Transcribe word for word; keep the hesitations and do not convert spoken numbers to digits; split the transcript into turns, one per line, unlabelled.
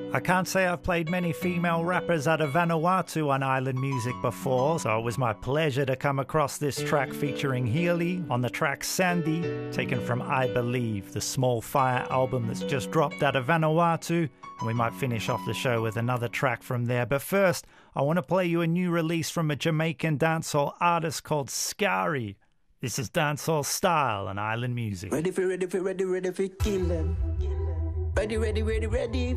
I can't say I've played many female rappers out of Vanuatu on Island Music before, so it was my pleasure to come across this track featuring Healy on the track Sandy, taken from I Believe, the Small Fire album that's just dropped out of Vanuatu, and we might finish off the show with another track from there. But first, I want to play you a new release from a Jamaican dancehall artist called Scary. This is Dancehall Style on Island Music.
Ready for, ready for, ready, ready for kill them. Ready, ready, ready, ready